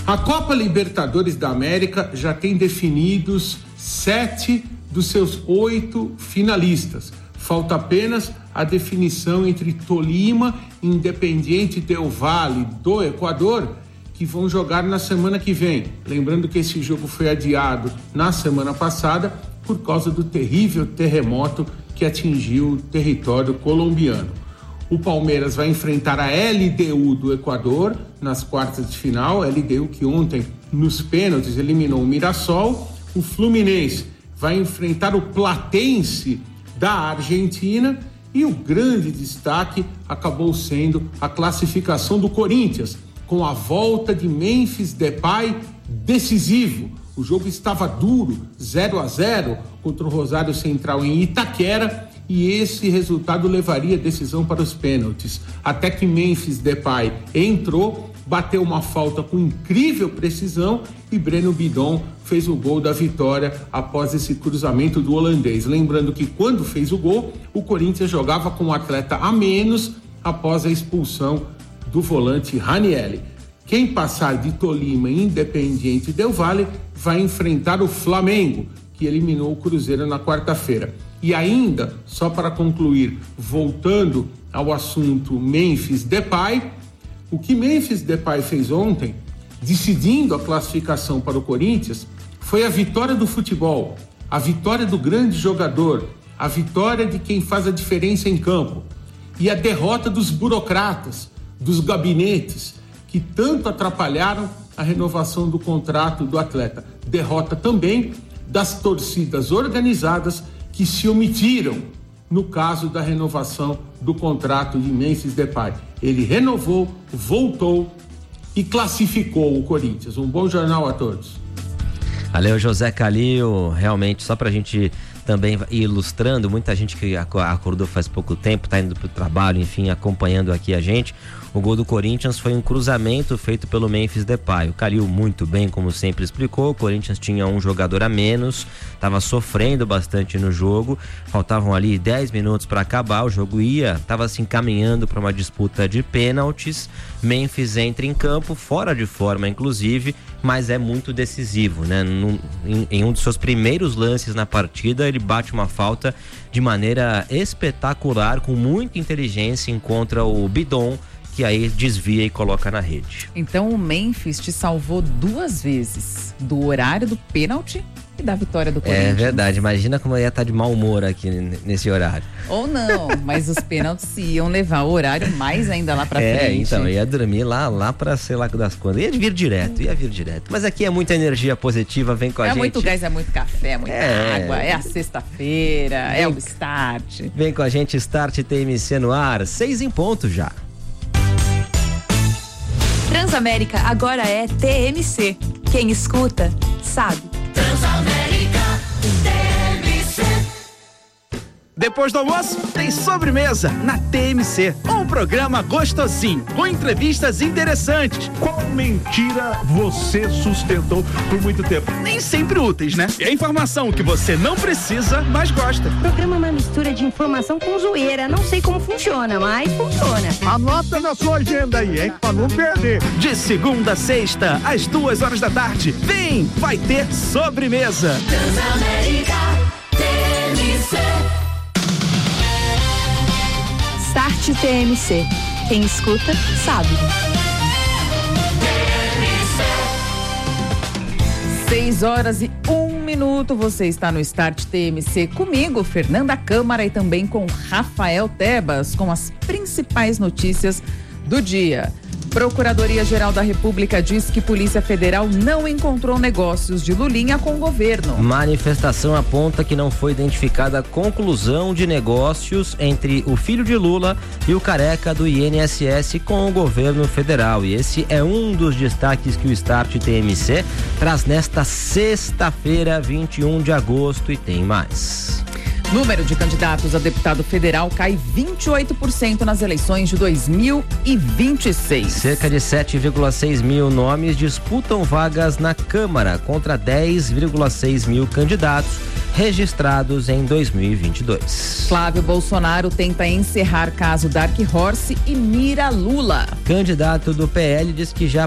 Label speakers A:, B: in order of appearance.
A: A Copa Libertadores da América já tem definidos 7 dos seus 8 finalistas. Falta apenas a definição entre Tolima e Independiente del Valle do Equador, que vão jogar na semana que vem. Lembrando que esse jogo foi adiado na semana passada por causa do terrível terremoto que atingiu o território colombiano. O Palmeiras vai enfrentar a LDU do Equador nas quartas de final, a LDU que ontem nos pênaltis eliminou o Mirassol. O Fluminense vai enfrentar o Platense da Argentina e o grande destaque acabou sendo a classificação do Corinthians, com a volta de Memphis Depay decisivo. O jogo estava duro, 0-0 contra o Rosário Central em Itaquera, e esse resultado levaria a decisão para os pênaltis. Até que Memphis Depay entrou, bateu uma falta com incrível precisão e Breno Bidon fez o gol da vitória após esse cruzamento do holandês. Lembrando que quando fez o gol, o Corinthians jogava com um atleta a menos após a expulsão do volante Ranieri. Quem passar de Tolima e Independiente del Valle vai enfrentar o Flamengo, que eliminou o Cruzeiro na quarta-feira. E ainda, só para concluir, voltando ao assunto Memphis Depay, o que Memphis Depay fez ontem, decidindo a classificação para o Corinthians, foi a vitória do futebol, a vitória do grande jogador, a vitória de quem faz a diferença em campo e a derrota dos burocratas, dos gabinetes, que tanto atrapalharam a renovação do contrato do atleta. Derrota também das torcidas organizadas que se omitiram no caso da renovação do contrato de Memphis Depay. Ele renovou, voltou e classificou o Corinthians. Um bom jornal a todos.
B: Valeu, José Calil. Realmente, só pra gente também ir ilustrando, muita gente que acordou faz pouco tempo, tá indo pro trabalho, enfim, acompanhando aqui a gente. O gol do Corinthians foi um cruzamento feito pelo Memphis Depay. O Calil muito bem, como sempre explicou, o Corinthians tinha um jogador a menos, estava sofrendo bastante no jogo, faltavam ali 10 minutos para acabar, o jogo estava se encaminhando para uma disputa de pênaltis. Memphis entra em campo, fora de forma inclusive, mas é muito decisivo, né? Em um dos seus primeiros lances na partida, ele bate uma falta de maneira espetacular, com muita inteligência, encontra o Bidon, que aí desvia e coloca na rede.
C: Então o Memphis te salvou 2 vezes, do horário do pênalti e da vitória do Corinthians.
B: É verdade, imagina como eu ia estar de mau humor aqui nesse horário.
C: Ou não, mas os pênaltis iam levar o horário mais ainda lá pra frente.
B: Então, ia dormir lá pra sei lá das quantas. Ia vir direto. Mas aqui é muita energia positiva, vem com a gente.
C: É muito gás, é muito café, é muita água, é a sexta-feira, é o Start.
B: Vem com a gente, Start TMC no ar, 6 em ponto já.
D: Transamérica agora é TMC. Quem escuta, sabe.
E: Transamérica TMC.
F: Depois do almoço, tem sobremesa na TMC. Um programa gostosinho, com entrevistas interessantes.
G: Qual mentira você sustentou por muito tempo?
F: Nem sempre úteis, né? E a informação que você não precisa, mas gosta.
H: O programa é uma mistura de informação com zoeira. Não sei como funciona, mas funciona.
G: Anota na sua agenda aí, hein? Pra não perder.
F: De segunda a sexta, às 2h da tarde. Vem, vai ter sobremesa.
E: Transamérica TMC.
D: Start TMC. Quem escuta, sabe.
C: 6h01. Você está no Start TMC comigo, Fernanda Câmara, e também com Rafael Tebas, com as principais notícias do dia. Procuradoria-Geral da República diz que Polícia Federal não encontrou negócios de Lulinha com o governo.
B: Manifestação aponta que não foi identificada a conclusão de negócios entre o filho de Lula e o careca do INSS com o governo federal. E esse é um dos destaques que o Start TMC traz nesta sexta-feira, 21 de agosto, e tem mais.
C: Número de candidatos a deputado federal cai 28% nas eleições de 2026.
B: Cerca de 7,6 mil nomes disputam vagas na Câmara contra 10,6 mil candidatos registrados em 2022.
C: Flávio Bolsonaro tenta encerrar caso Dark Horse e mira Lula.
B: Candidato do PL diz que já